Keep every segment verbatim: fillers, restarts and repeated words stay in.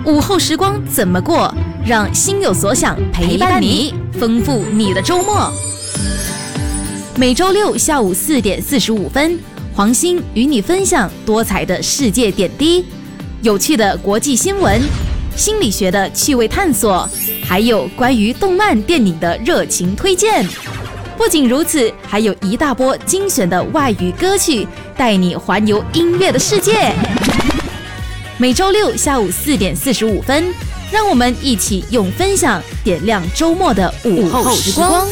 午后时光怎么过？让心有所想陪伴你，丰富你的周末。每周六下午四点四十五分，黄鑫与你分享多彩的世界点滴，有趣的国际新闻，心理学的趣味探索，还有关于动漫电影的热情推荐。不仅如此，还有一大波精选的外语歌曲，带你环游音乐的世界。每周六下午四点四十五分，让我们一起用分享点亮周末的午后时光。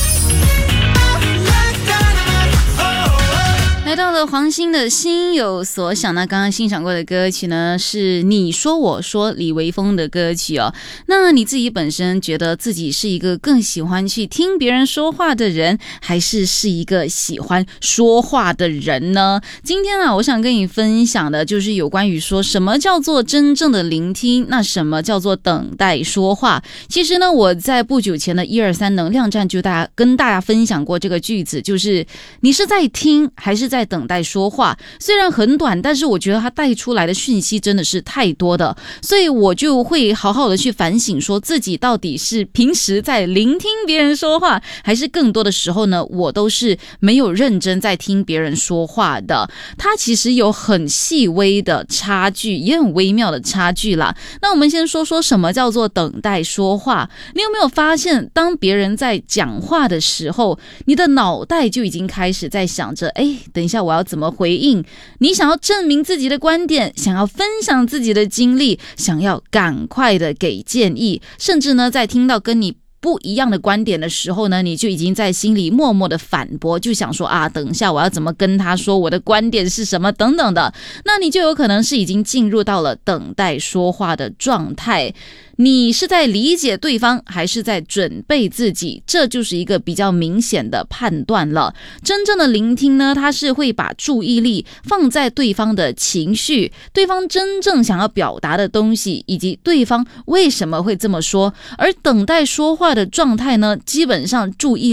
来到了黄鑫的心有所想，那刚刚欣赏过的歌曲呢，是你说我说李维峰的歌曲哦。那你自己本身觉得自己是一个更喜欢去听别人说话的人，还是是一个喜欢说话的人呢？今天啊，我想跟你分享的就是有关于说什么叫做真正的聆听，那什么叫做等待说话。其实呢，我在不久前的一二三能量站就大家跟大家分享过这个句子，就是你是在听还是在在等待说话。虽然很短，但是我觉得它带出来的讯息真的是太多的，所以我就会好好的去反省，说自己到底是平时在聆听别人说话，还是更多的时候呢，我都是没有认真在听别人说话的。它其实有很细微的差距，也很微妙的差距啦。那我们先说说什么叫做等待说话。你有没有发现，当别人在讲话的时候，你的脑袋就已经开始在想着，哎，等一下我要怎么回应？你想要证明自己的观点，想要分享自己的经历，想要赶快的给建议，甚至呢，在听到跟你不一样的观点的时候呢，你就已经在心里默默的反驳，就想说啊，等一下我要怎么跟他说我的观点是什么等等的，那你就有可能是已经进入到了等待说话的状态。你是在理解对方，还是在准备自己？这就是一个比较明显的判断了。真正的聆听呢，它是会把注意力放在对方的情绪，对方真正想要表达的东西，以及对方为什么会这么说。而等待说话的状态呢，基本上注意